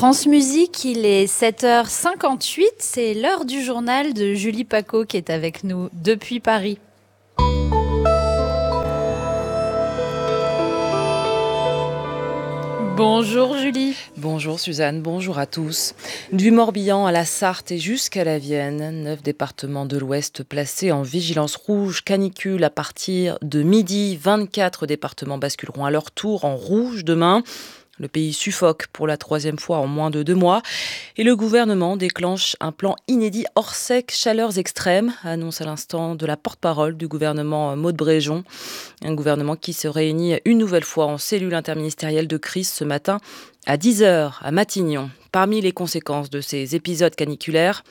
France Musique, il est 7h58, c'est l'heure du journal de Julie Paco qui est avec nous depuis Paris. Bonjour Julie. Bonjour Suzanne, bonjour à tous. Du Morbihan à la Sarthe et jusqu'à la Vienne, 9 départements de l'Ouest placés en vigilance rouge canicule à partir de midi. 24 départements basculeront à leur tour en rouge demain. Le pays suffoque pour la 3e fois en moins de 2 mois et le gouvernement déclenche un plan inédit hors sec, chaleurs extrêmes, annonce à l'instant de la porte-parole du gouvernement Maud Bréjon. Un gouvernement qui se réunit une nouvelle fois en cellule interministérielle de crise ce matin à 10h à Matignon. Parmi les conséquences de ces épisodes caniculaires,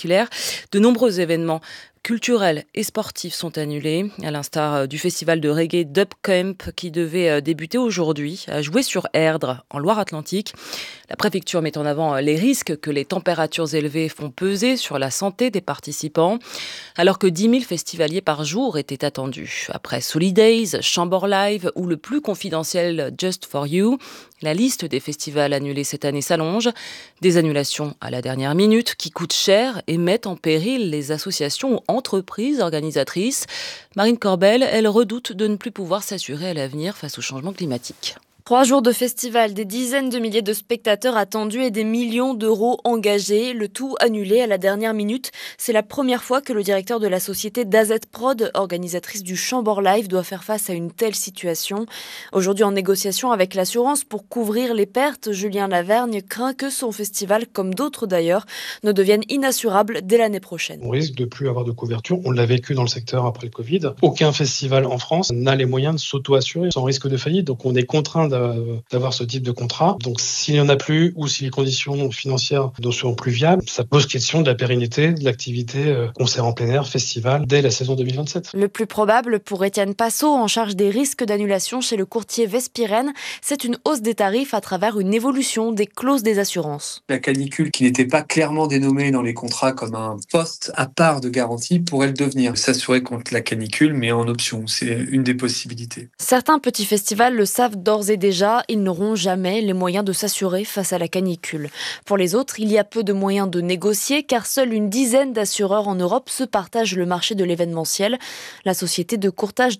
de nombreux événements culturels et sportifs sont annulés, à l'instar du festival de reggae Dub Camp qui devait débuter aujourd'hui à Jouer-sur-Erdre en Loire-Atlantique. La préfecture met en avant les risques que les températures élevées font peser sur la santé des participants, alors que 10 000 festivaliers par jour étaient attendus. Après Solidays, Chambord Live ou le plus confidentiel Just for You, la liste des festivals annulés cette année s'allonge. Des annulations à la dernière minute qui coûtent cher et mettent en péril les associations ou entreprises organisatrices. Marine Corbel, elle redoute de ne plus pouvoir s'assurer à l'avenir face au changement climatique. 3 jours de festival, des dizaines de milliers de spectateurs attendus et des millions d'euros engagés, le tout annulé à la dernière minute. C'est la première fois que le directeur de la société DAZ Prod, organisatrice du Chambord Live, doit faire face à une telle situation. Aujourd'hui en négociation avec l'assurance pour couvrir les pertes, Julien Lavergne craint que son festival, comme d'autres d'ailleurs, ne devienne inassurable dès l'année prochaine. On risque de plus avoir de couverture. On l'a vécu dans le secteur après le Covid. Aucun festival en France n'a les moyens de s'auto-assurer sans risque de faillite. Donc on est contraint d'avoir ce type de contrat. Donc s'il n'y en a plus ou si les conditions financières ne seront plus viables, ça pose question de la pérennité de l'activité concert en plein air, festival, dès la saison 2027. Le plus probable pour Étienne Passot, en charge des risques d'annulation chez le courtier Vespirène, c'est une hausse des tarifs à travers une évolution des clauses des assurances. La canicule, qui n'était pas clairement dénommée dans les contrats comme un poste à part de garantie, pourrait le devenir. S'assurer contre la canicule, mais en option, c'est une des possibilités. Certains petits festivals le savent d'ores et déjà, ils n'auront jamais les moyens de s'assurer face à la canicule. Pour les autres, il y a peu de moyens de négocier car seule une dizaine d'assureurs en Europe se partagent le marché de l'événementiel. La société de courtage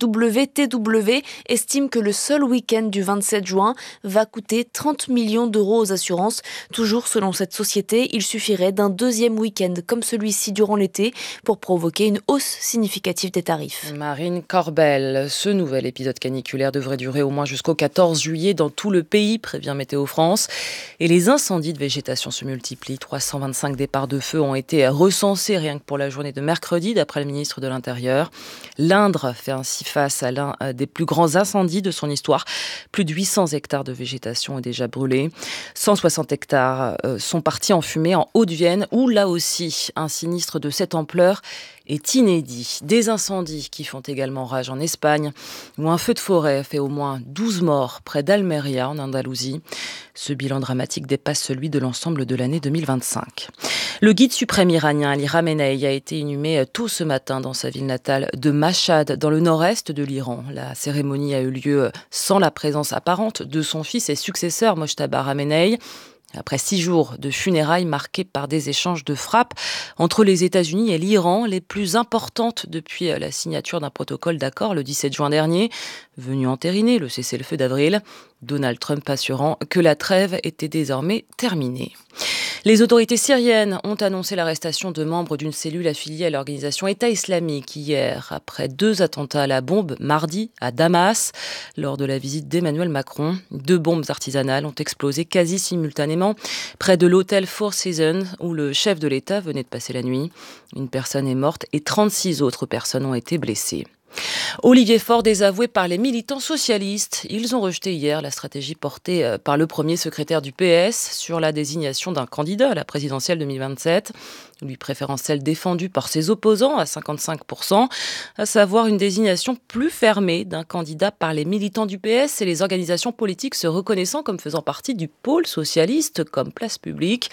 WTW estime que le seul week-end du 27 juin va coûter 30 millions d'euros aux assurances. Toujours selon cette société, il suffirait d'un deuxième week-end comme celui-ci durant l'été pour provoquer une hausse significative des tarifs. Marine Corbel, ce nouvel épisode caniculaire devrait durer au moins jusqu'au 14 juillet dans tout le pays, prévient Météo France. Et les incendies de végétation se multiplient. 325 départs de feu ont été recensés rien que pour la journée de mercredi, d'après le ministre de l'Intérieur. L'Indre fait ainsi face à l'un des plus grands incendies de son histoire. Plus de 800 hectares de végétation est déjà brûlée. 160 hectares sont partis en fumée en Haute-Vienne, où là aussi, un sinistre de cette ampleur est inédit. Des incendies qui font également rage en Espagne, où un feu de forêt fait au moins 12 morts près d'Almeria, en Andalousie. Ce bilan dramatique dépasse celui de l'ensemble de l'année 2025. Le guide suprême iranien Ali Khamenei a été inhumé tôt ce matin dans sa ville natale de Mashhad, dans le nord-est de l'Iran. La cérémonie a eu lieu sans la présence apparente de son fils et successeur Mojtaba Khamenei. Après 6 jours de funérailles marqués par des échanges de frappes entre les États-Unis et l'Iran, les plus importantes depuis la signature d'un protocole d'accord le 17 juin dernier, venu entériner le cessez-le-feu d'avril, Donald Trump assurant que la trêve était désormais terminée. Les autorités syriennes ont annoncé l'arrestation de membres d'une cellule affiliée à l'organisation État islamique hier, après 2 attentats à la bombe mardi à Damas. Lors de la visite d'Emmanuel Macron, 2 bombes artisanales ont explosé quasi simultanément près de l'hôtel Four Seasons où le chef de l'État venait de passer la nuit. Une personne est morte et 36 autres personnes ont été blessées. Olivier Faure désavoué par les militants socialistes. Ils ont rejeté hier la stratégie portée par le premier secrétaire du PS sur la désignation d'un candidat à la présidentielle 2027, lui préférant celle défendue par ses opposants à 55%, à savoir une désignation plus fermée d'un candidat par les militants du PS et les organisations politiques se reconnaissant comme faisant partie du pôle socialiste comme place publique.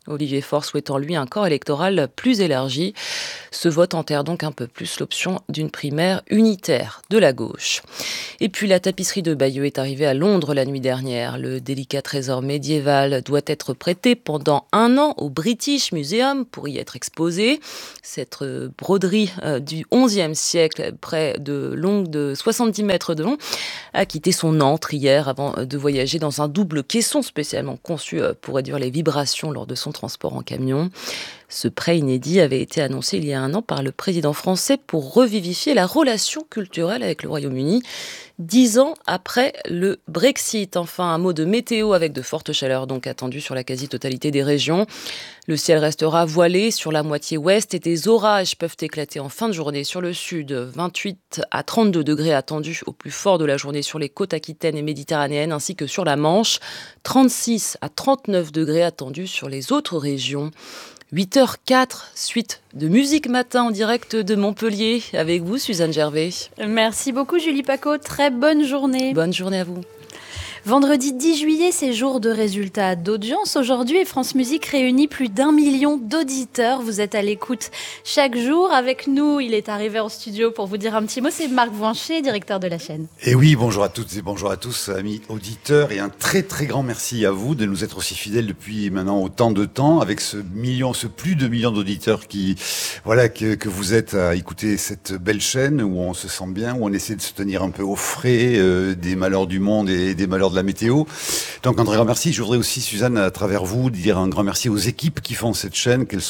Olivier Faure souhaitant lui un corps électoral plus élargi. Ce vote enterre donc un peu plus l'option d'une primaire unitaire de la gauche. Et puis la tapisserie de Bayeux est arrivée à Londres la nuit dernière. Le délicat trésor médiéval doit être prêté pendant 1 an au British Museum pour y être exposé. Cette broderie du XIe siècle, près de 70 mètres de long, a quitté son antre hier avant de voyager dans un double caisson spécialement conçu pour réduire les vibrations lors de son transport en camion. Ce prêt inédit avait été annoncé il y a 1 an par le président français pour revivifier la relation culturelle avec le Royaume-Uni, 10 ans après le Brexit. Enfin, un mot de météo avec de fortes chaleurs donc attendues sur la quasi-totalité des régions. Le ciel restera voilé sur la moitié ouest et des orages peuvent éclater en fin de journée sur le sud. 28 à 32 degrés attendus au plus fort de la journée sur les côtes aquitaines et méditerranéennes ainsi que sur la Manche. 36 à 39 degrés attendus sur les autres régions. 8h04, suite de Musique Matin en direct de Montpellier. Avec vous, Suzanne Gervais. Merci beaucoup, Julie Paco. Très bonne journée. Bonne journée à vous. Vendredi 10 juillet, c'est jour de résultats d'audience aujourd'hui et France Musique réunit plus d'1 million d'auditeurs. Vous êtes à l'écoute chaque jour avec nous. Il est arrivé en studio pour vous dire un petit mot. C'est Marc Voinchet, directeur de la chaîne. Et oui, bonjour à toutes et bonjour à tous, amis auditeurs. Et un très très grand merci à vous de nous être aussi fidèles depuis maintenant autant de temps avec ce plus de million d'auditeurs que vous êtes à écouter cette belle chaîne où on se sent bien, où on essaie de se tenir un peu au frais des malheurs du monde et des malheurs de la météo. Donc un très grand merci. Je voudrais aussi, Suzanne, à travers vous, dire un grand merci aux équipes qui font cette chaîne, quel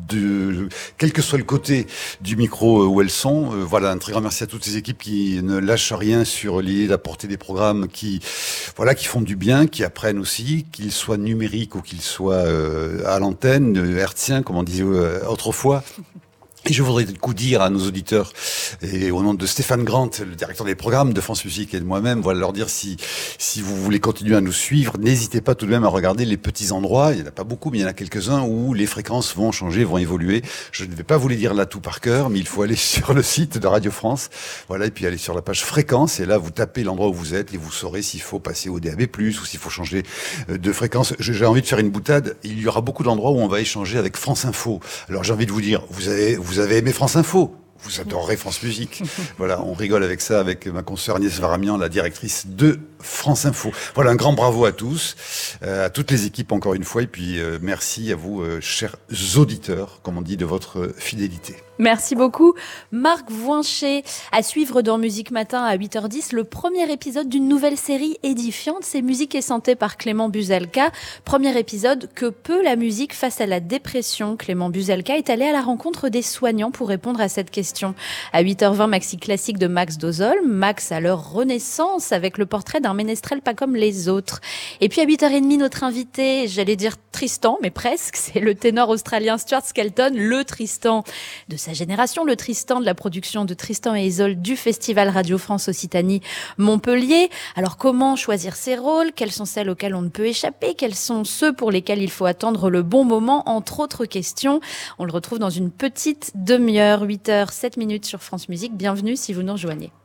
que soit le côté du micro où elles sont. Voilà, un très grand merci à toutes ces équipes qui ne lâchent rien sur l'idée d'apporter des programmes qui font du bien, qui apprennent aussi, qu'ils soient numériques ou qu'ils soient à l'antenne, hertziens, comme on disait autrefois. Et je voudrais du coup dire à nos auditeurs, et au nom de Stéphane Grant, le directeur des programmes de France Musique et de moi-même, leur dire si vous voulez continuer à nous suivre, n'hésitez pas tout de même à regarder les petits endroits, il n'y en a pas beaucoup, mais il y en a quelques-uns où les fréquences vont changer, vont évoluer. Je ne vais pas vous les dire là tout par cœur, mais il faut aller sur le site de Radio France, et puis aller sur la page fréquence, et là vous tapez l'endroit où vous êtes, et vous saurez s'il faut passer au DAB+, ou s'il faut changer de fréquence. J'ai envie de faire une boutade, il y aura beaucoup d'endroits où on va échanger avec France Info. Alors j'ai envie de vous dire, vous avez aimé France Info, vous adorerez France Musique. Voilà, on rigole avec ça, avec ma consoeur Agnès Varamian, la directrice de France Info. Voilà, un grand bravo à tous, à toutes les équipes encore une fois, et puis merci à vous, chers auditeurs, comme on dit, de votre fidélité. Merci beaucoup. Marc Voinchet, à suivre dans Musique Matin à 8h10, le premier épisode d'une nouvelle série édifiante, c'est Musique et Santé par Clément Buzalka. Premier épisode, que peut la musique face à la dépression? Clément Buzalka est allé à la rencontre des soignants pour répondre à cette question. À 8h20, maxi classique de Max Dozolm, Max à leur renaissance avec le portrait d'un ménestrel pas comme les autres. Et puis à 8h30, notre invité, j'allais dire Tristan, mais presque, c'est le ténor australien Stuart Skelton, le Tristan de sa génération, le Tristan de la production de Tristan et Isolde du Festival Radio France Occitanie Montpellier. Alors comment choisir ses rôles? Quels sont celles auxquelles on ne peut échapper? Quels sont ceux pour lesquels il faut attendre le bon moment? Entre autres questions. On le retrouve dans une petite demi-heure, 8h07 sur France Musique. Bienvenue si vous nous rejoignez.